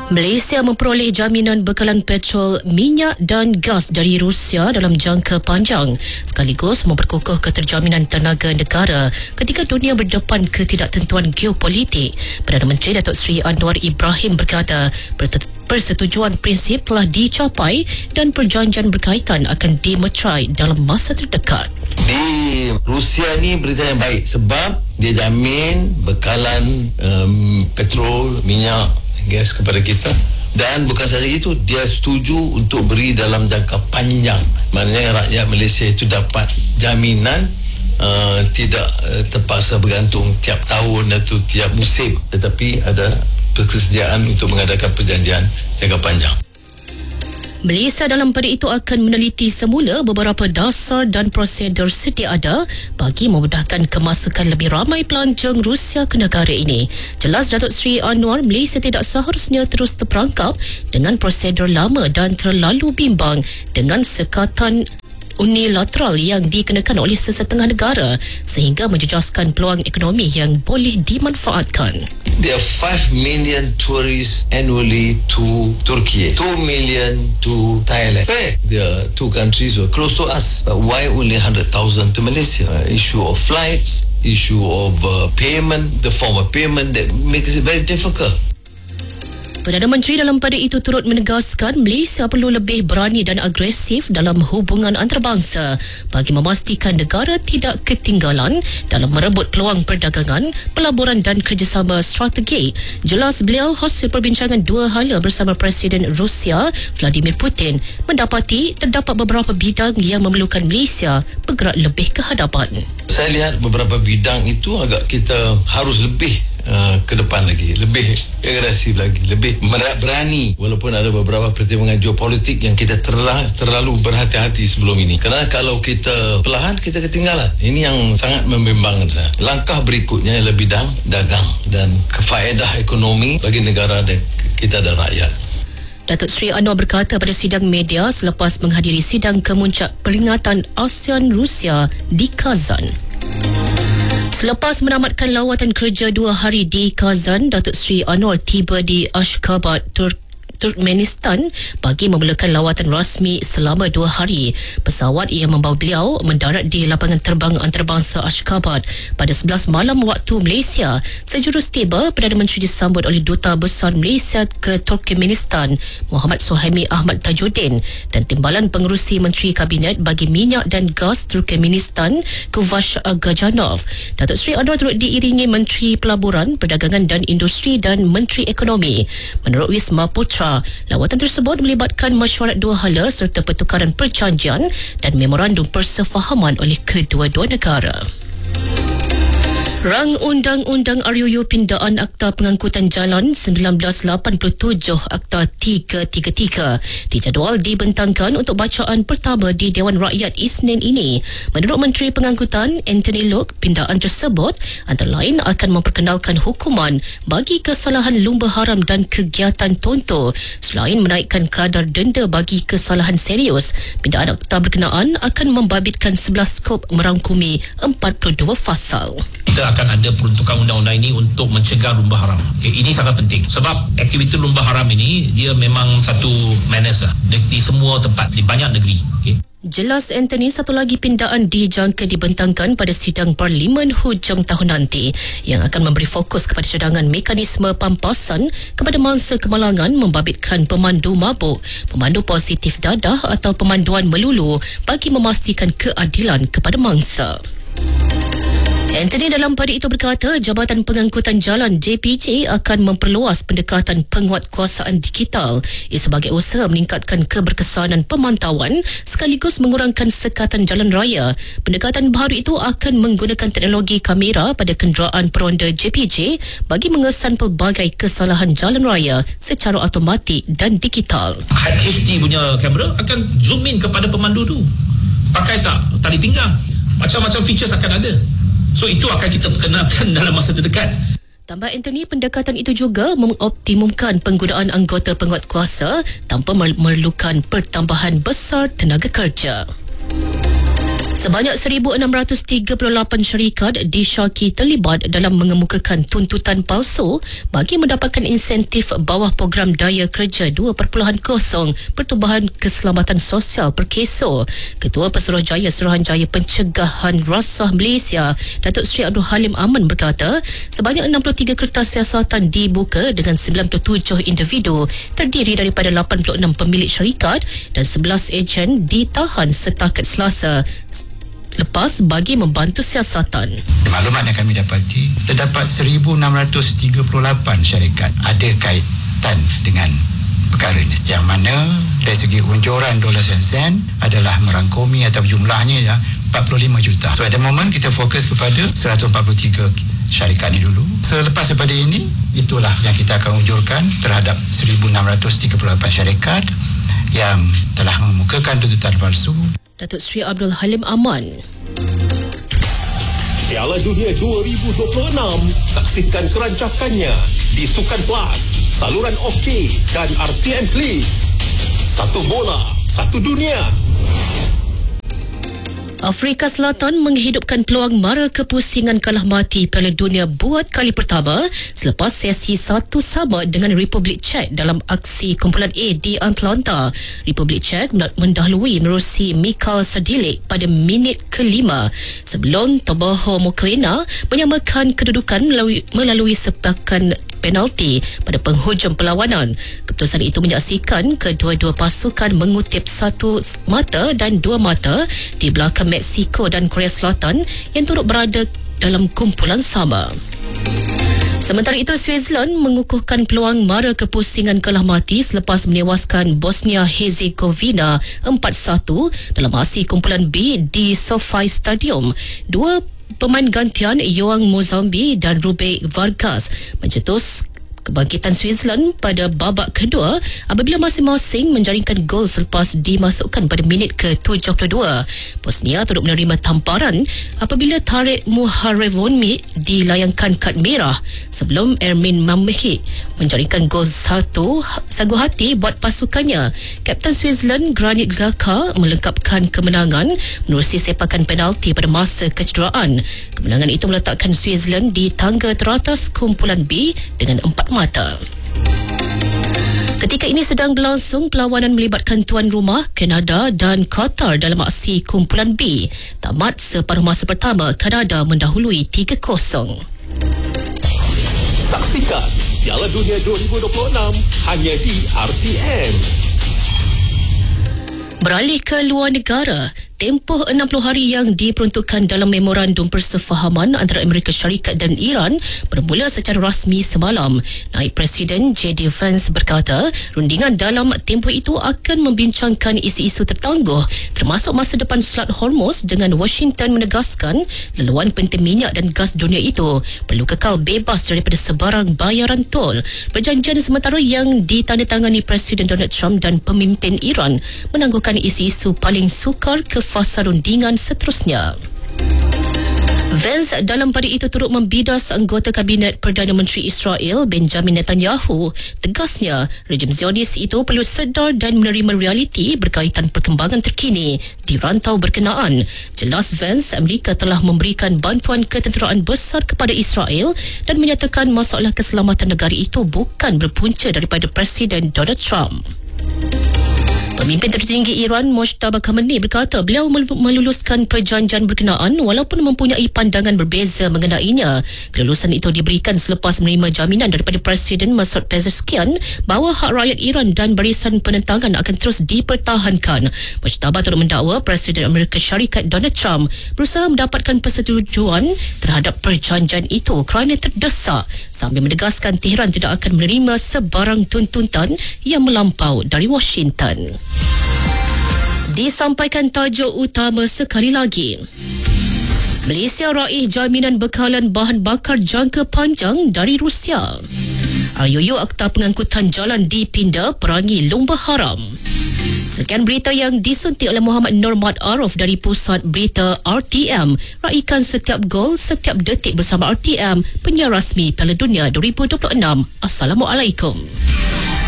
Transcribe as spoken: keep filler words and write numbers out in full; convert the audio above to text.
Malaysia memperoleh jaminan bekalan petrol, minyak dan gas dari Rusia dalam jangka panjang sekaligus memperkukuh keterjaminan tenaga negara ketika dunia berdepan ketidaktentuan geopolitik. Perdana Menteri Datuk Seri Anwar Ibrahim berkata persetujuan prinsip telah dicapai dan perjanjian berkaitan akan dimeterai dalam masa terdekat. Di Rusia ni berita yang baik sebab dia jamin bekalan um, petrol, minyak, gas kepada kita, dan bukan sahaja itu, dia setuju untuk beri dalam jangka panjang. Maknanya rakyat Malaysia itu dapat jaminan uh, tidak uh, terpaksa bergantung tiap tahun atau tiap musim, tetapi ada persediaan untuk mengadakan perjanjian jangka panjang. Malaysia dalam pada itu akan meneliti semula beberapa dasar dan prosedur sedia ada bagi memudahkan kemasukan lebih ramai pelancong Rusia ke negara ini. Jelas Datuk Seri Anwar, Malaysia tidak seharusnya terus terperangkap dengan prosedur lama dan terlalu bimbang dengan sekatan unilateral yang dikenakan oleh sesetengah negara sehingga menjejaskan peluang ekonomi yang boleh dimanfaatkan. There are five million tourists annually to Turkey, two million to Thailand. The two countries were close to us, but why only one hundred thousand to Malaysia? Uh, issue of flights, issue of uh, payment, the form of payment that makes it very difficult. Perdana Menteri dalam pada itu turut menegaskan Malaysia perlu lebih berani dan agresif dalam hubungan antarabangsa bagi memastikan negara tidak ketinggalan dalam merebut peluang perdagangan, pelaburan dan kerjasama strategik. Jelas beliau hasil perbincangan dua hala bersama Presiden Rusia Vladimir Putin mendapati terdapat beberapa bidang yang memerlukan Malaysia bergerak lebih ke hadapan. Saya lihat beberapa bidang itu agak kita harus lebih Uh, ke depan lagi, lebih agresif lagi, lebih berani, walaupun ada beberapa pertimbangan geopolitik yang kita terlalu, terlalu berhati-hati sebelum ini. Kerana kalau kita perlahan, kita ketinggalan. Ini yang sangat membimbangkan saya. Langkah berikutnya ialah bidang dagang dan kefaedah ekonomi bagi negara dan kita dan rakyat. Datuk Seri Anwar berkata pada sidang media selepas menghadiri sidang kemuncak peringatan ASEAN Rusia di Kazan. Selepas menamatkan lawatan kerja dua hari di Kazan, Datuk Seri Anwar tiba di Ashgabat, Turk Turkmenistan bagi memulakan lawatan rasmi selama dua hari. Pesawat yang membawa beliau mendarat di lapangan terbang antarabangsa Ashgabat pada sebelas malam waktu Malaysia. Sejurus tiba, Perdana Menteri disambut oleh Duta Besar Malaysia ke Turkmenistan Muhammad Suhaimi Ahmad Tajuddin dan Timbalan Pengerusi Menteri Kabinet bagi Minyak dan Gas Turkmenistan Kuvash Gajanov. Datuk Seri Anwar turut diiringi Menteri Pelaburan, Perdagangan dan Industri dan Menteri Ekonomi. Menurut Wisma Putra, lawatan tersebut melibatkan mesyuarat dua hala serta pertukaran perjanjian dan memorandum persefahaman oleh kedua-dua negara. Rang Undang-Undang R U U Pindaan Akta Pengangkutan Jalan seribu sembilan ratus lapan puluh tujuh Akta tiga tiga tiga dijadual dibentangkan untuk bacaan pertama di Dewan Rakyat Isnin ini. Menurut Menteri Pengangkutan Anthony Loke, pindaan tersebut antara lain akan memperkenalkan hukuman bagi kesalahan lumba haram dan kegiatan tontor selain menaikkan kadar denda bagi kesalahan serius. Pindaan akta berkenaan akan membabitkan sebelas skop merangkumi empat puluh dua fasal. Kita akan ada peruntukan undang-undang ini untuk mencegah lumba haram. Okay, ini sangat penting sebab aktiviti lumba haram ini dia memang satu menace lah di, di semua tempat, di banyak negeri. Okay. Jelas Anthony, satu lagi pindaan dijangka dibentangkan pada sidang Parlimen hujung tahun nanti yang akan memberi fokus kepada cadangan mekanisme pampasan kepada mangsa kemalangan membabitkan pemandu mabuk, pemandu positif dadah atau pemanduan melulu bagi memastikan keadilan kepada mangsa. Anthony dalam pada itu berkata Jabatan Pengangkutan Jalan J P J akan memperluas pendekatan penguatkuasaan digital ia sebagai usaha meningkatkan keberkesanan pemantauan sekaligus mengurangkan sekatan jalan raya. Pendekatan baru itu akan menggunakan teknologi kamera pada kenderaan peronda J P J bagi mengesan pelbagai kesalahan jalan raya secara automatik dan digital. H D punya kamera akan zoom in kepada pemandu tu. Pakai tak tali pinggang. Macam-macam features akan ada. So itu akan kita perkenalkan dalam masa terdekat. Tambah Anthony, pendekatan itu juga mengoptimumkan penggunaan anggota penguatkuasa tanpa memerlukan pertambahan besar tenaga kerja. Sebanyak seribu enam ratus tiga puluh lapan syarikat disyaki terlibat dalam mengemukakan tuntutan palsu bagi mendapatkan insentif bawah program daya kerja dua perpuluhan kosong Pertubuhan Keselamatan Sosial Perkeso. Ketua Pesuruhjaya Suruhanjaya Pencegahan Rasuah Malaysia, Datuk Seri Abdul Halim Aman berkata, sebanyak enam puluh tiga kertas siasatan dibuka dengan sembilan puluh tujuh individu terdiri daripada lapan puluh enam pemilik syarikat dan sebelas ejen ditahan setakat Selasa lepas bagi membantu siasatan. Maklumat yang kami dapati, terdapat seribu enam ratus tiga puluh lapan syarikat ada kaitan dengan perkara ini, yang mana dari segi unjuran dolar sen-sen adalah merangkumi atau jumlahnya ya empat puluh lima juta. So at the moment kita fokus kepada seratus empat puluh tiga syarikat ini dulu. Selepas daripada ini, itulah yang kita akan ujurkan terhadap seribu enam ratus tiga puluh lapan syarikat yang telah mengemukakan tuntutan palsu. Datuk Seri Abdul Halim Aman. Piala Dunia dua ribu dua puluh enam, saksikan kerancakannya di Sukan Plus, saluran OK dan R T M Play. Satu bola, satu dunia. Afrika Selatan menghidupkan peluang mara kepusingan kalah mati Piala Dunia buat kali pertama selepas sesi satu sama dengan Republik Czech dalam aksi kumpulan A di Atlanta. Republik Czech mendahului menerusi Michal Sadilik pada minit kelima sebelum Toboho Mokoena menyamakan kedudukan melalui, melalui sepakan penalti pada penghujung perlawanan. Keputusan itu menyaksikan kedua-dua pasukan mengutip satu mata dan dua mata di belakang Meksiko dan Korea Selatan yang turut berada dalam kumpulan sama. Sementara itu, Switzerland mengukuhkan peluang mara kepusingan kalah mati selepas menewaskan Bosnia Herzegovina empat satu dalam aksi kumpulan B di SoFi Stadium. Dua pemain gantian Yoang Mozambi dan Rubek Vargas mencetus kebangkitan Switzerland pada babak kedua apabila masing-masing menjaringkan gol selepas dimasukkan pada minit ke tujuh puluh dua. Bosnia turut menerima tamparan apabila Tarek Muharrevonmi dilayangkan kad merah sebelum Ermin Mamhi menjaringkan gol satu sagu hati buat pasukannya. Kapten Switzerland Granit Xhaka melengkapkan kemenangan menerusi sepakan penalti pada masa kecederaan. Kemenangan itu meletakkan Switzerland di tangga teratas kumpulan B dengan empat mata. Ketika ini sedang berlangsung perlawanan melibatkan tuan rumah Kanada dan Qatar dalam aksi kumpulan B. Tamat separuh masa pertama, Kanada mendahului tiga kosong. Saksikan Piala Dunia dua ribu dua puluh enam hanya di R T M. Beralih ke luar negara, tempoh enam puluh hari yang diperuntukkan dalam memorandum persefahaman antara Amerika Syarikat dan Iran bermula secara rasmi semalam. Naib Presiden J D Vance berkata, rundingan dalam tempoh itu akan membincangkan isu-isu tertangguh termasuk masa depan Selat Hormuz dengan Washington menegaskan laluan penting minyak dan gas dunia itu perlu kekal bebas daripada sebarang bayaran tol. Perjanjian sementara yang ditandatangani Presiden Donald Trump dan pemimpin Iran menangguhkan isu-isu paling sukar ke fasa rundingan seterusnya. Vance dalam pada itu turut membidas anggota Kabinet Perdana Menteri Israel Benjamin Netanyahu. Tegasnya, rejim Zionis itu perlu sedar dan menerima realiti berkaitan perkembangan terkini di rantau berkenaan. Jelas Vance, Amerika telah memberikan bantuan ketenteraan besar kepada Israel dan menyatakan masalah keselamatan negara itu bukan berpunca daripada Presiden Donald Trump. Pemimpin tertinggi Iran Mojtaba Khamenei berkata beliau meluluskan perjanjian berkenaan walaupun mempunyai pandangan berbeza mengenainya. Kelulusan itu diberikan selepas menerima jaminan daripada Presiden Masoud Pezeshkian bahawa hak rakyat Iran dan barisan penentangan akan terus dipertahankan. Mojtaba turut mendakwa Presiden Amerika Syarikat Donald Trump berusaha mendapatkan persetujuan terhadap perjanjian itu kerana terdesak, sambil menegaskan Tehran tidak akan menerima sebarang tuntutan yang melampau dari Washington. Disampaikan tajuk utama sekali lagi. Malaysia raih jaminan bekalan bahan bakar jangka panjang dari Rusia. R U U Akta Pengangkutan Jalan dipinda perangi lumba haram. Sekian berita yang disuntik oleh Muhammad Nurmat Arif dari Pusat Berita R T M. Raikan setiap gol, setiap detik bersama R T M, penyiar rasmi Piala Dunia dua ribu dua puluh enam. Assalamualaikum.